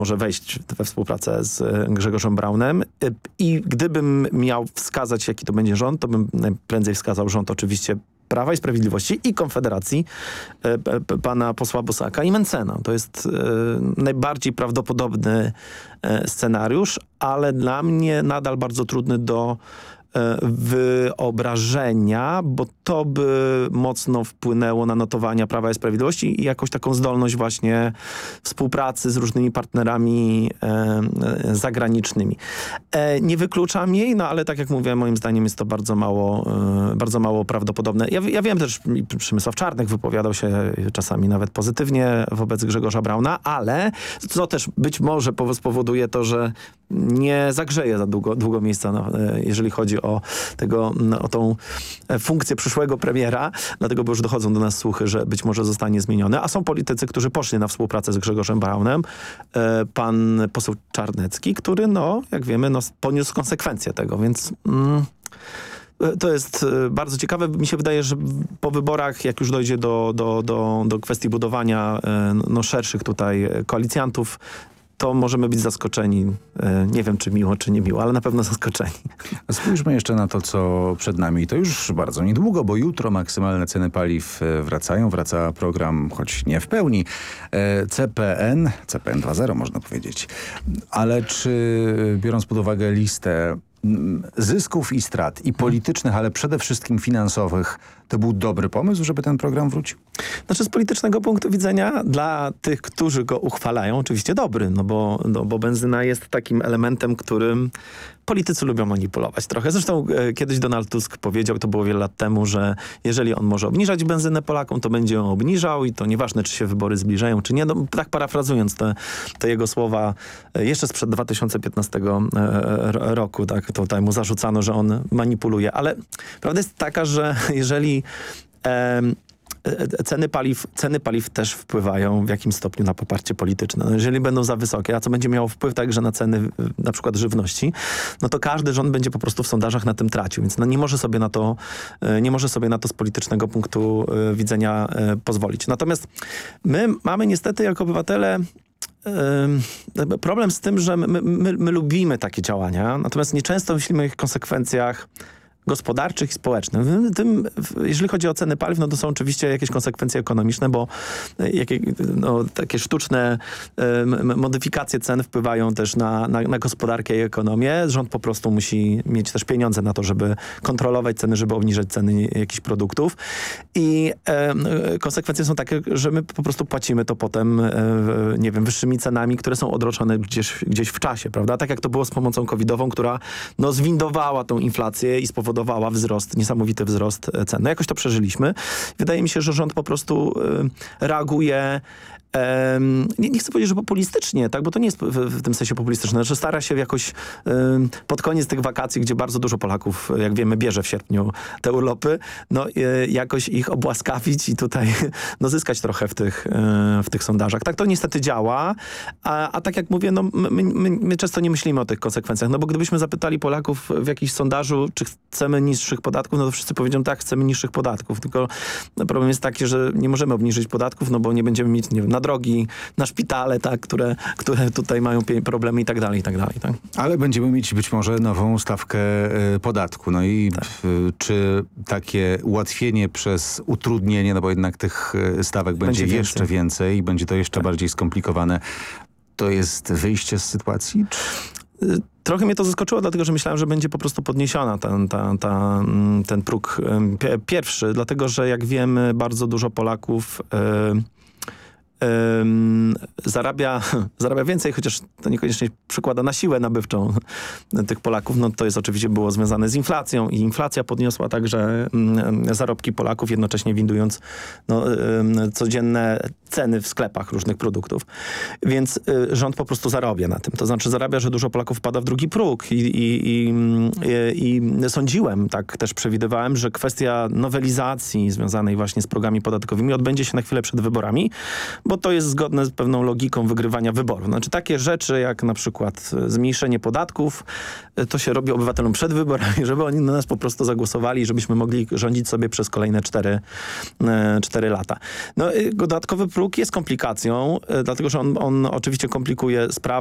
może wejść we współpracę z Grzegorzem Braunem i gdybym miał wskazać, jaki to będzie rząd, to bym najprędzej wskazał rząd oczywiście Prawa i Sprawiedliwości i Konfederacji, pana posła Bosaka i Mencena. To jest najbardziej prawdopodobny scenariusz, ale dla mnie nadal bardzo trudny do wyobrażenia, bo to by mocno wpłynęło na notowania Prawa i Sprawiedliwości i jakąś taką zdolność właśnie współpracy z różnymi partnerami zagranicznymi. Nie wykluczam jej, no ale tak jak mówię, moim zdaniem jest to bardzo mało prawdopodobne. Ja wiem też, Przemysław Czarnek wypowiadał się czasami nawet pozytywnie wobec Grzegorza Brauna, ale co też być może spowoduje to, że nie zagrzeje za długo miejsca, jeżeli chodzi o tą funkcję przyszłego premiera, dlatego bo już dochodzą do nas słuchy, że być może zostanie zmienione, a są politycy, którzy poszli na współpracę z Grzegorzem Braunem. Pan poseł Czarnecki, który, jak wiemy, poniósł konsekwencje tego, więc... To jest bardzo ciekawe. Mi się wydaje, że po wyborach, jak już dojdzie do kwestii budowania szerszych tutaj koalicjantów, to możemy być zaskoczeni. Nie wiem, czy miło, czy nie miło, ale na pewno zaskoczeni. Spójrzmy jeszcze na to, co przed nami. To już bardzo niedługo, bo jutro maksymalne ceny paliw wracają. Wraca program, choć nie w pełni, CPN 2.0 można powiedzieć. Ale czy biorąc pod uwagę listę zysków i strat, i politycznych, ale przede wszystkim finansowych, to był dobry pomysł, żeby ten program wrócił? Znaczy z politycznego punktu widzenia dla tych, którzy go uchwalają, oczywiście dobry, bo benzyna jest takim elementem, którym politycy lubią manipulować trochę. Zresztą kiedyś Donald Tusk powiedział, to było wiele lat temu, że jeżeli on może obniżać benzynę Polakom, to będzie ją obniżał i to nieważne, czy się wybory zbliżają, czy nie. Tak parafrazując te jego słowa jeszcze sprzed 2015 roku, tak, tutaj mu zarzucano, że on manipuluje. Ale prawda jest taka, że jeżeli ceny paliw też wpływają w jakimś stopniu na poparcie polityczne. Jeżeli będą za wysokie, a co będzie miało wpływ także na ceny na przykład żywności, no to każdy rząd będzie po prostu w sondażach na tym tracił, więc nie może sobie na to z politycznego punktu widzenia pozwolić. Natomiast my mamy niestety jako obywatele problem z tym, że my lubimy takie działania, natomiast nieczęsto myślimy o ich konsekwencjach gospodarczych i społecznych. Jeżeli chodzi o ceny paliw, no to są oczywiście jakieś konsekwencje ekonomiczne, bo takie sztuczne modyfikacje cen wpływają też na gospodarkę i ekonomię. Rząd po prostu musi mieć też pieniądze na to, żeby kontrolować ceny, żeby obniżać ceny jakichś produktów. I konsekwencje są takie, że my po prostu płacimy to potem, nie wiem, wyższymi cenami, które są odroczone gdzieś w czasie, prawda? Tak jak to było z pomocą covidową, która zwindowała tą inflację i spowodowała niesamowity wzrost cen. Jakoś to przeżyliśmy. Wydaje mi się, że rząd po prostu reaguje nie chcę powiedzieć, że populistycznie, tak, bo to nie jest w tym sensie populistyczne. Znaczy stara się jakoś pod koniec tych wakacji, gdzie bardzo dużo Polaków, jak wiemy, bierze w sierpniu te urlopy, jakoś ich obłaskawić i tutaj zyskać trochę w tych sondażach. Tak to niestety działa, a tak jak mówię, my często nie myślimy o tych konsekwencjach, bo gdybyśmy zapytali Polaków w jakimś sondażu, czy chcemy niższych podatków, to wszyscy powiedzą tak, chcemy niższych podatków, tylko problem jest taki, że nie możemy obniżyć podatków, bo nie będziemy mieć, nie wiem, na drogi, na szpitale, tak, które tutaj mają problemy i tak dalej, tak. Ale będziemy mieć być może nową stawkę podatku. No i tak. Czy takie ułatwienie przez utrudnienie, bo jednak tych stawek będzie jeszcze więcej i będzie to jeszcze bardziej skomplikowane, to jest wyjście z sytuacji? Trochę mnie to zaskoczyło, dlatego że myślałem, że będzie po prostu podniesiona ten próg pierwszy, dlatego że jak wiemy, bardzo dużo Polaków zarabia więcej, chociaż to niekoniecznie przekłada na siłę nabywczą tych Polaków. To jest oczywiście było związane z inflacją i inflacja podniosła także zarobki Polaków, jednocześnie windując codzienne ceny w sklepach różnych produktów. Więc rząd po prostu zarabia na tym. To znaczy zarabia, że dużo Polaków wpada w drugi próg i sądziłem, tak też przewidywałem, że kwestia nowelizacji związanej właśnie z progami podatkowymi odbędzie się na chwilę przed wyborami, bo to jest zgodne z pewną logiką wygrywania wyborów. Znaczy takie rzeczy jak na przykład zmniejszenie podatków, to się robi obywatelom przed wyborami, żeby oni na nas po prostu zagłosowali, żebyśmy mogli rządzić sobie przez kolejne 4 lata. No, dodatkowy próg jest komplikacją, dlatego że on oczywiście komplikuje sprawę.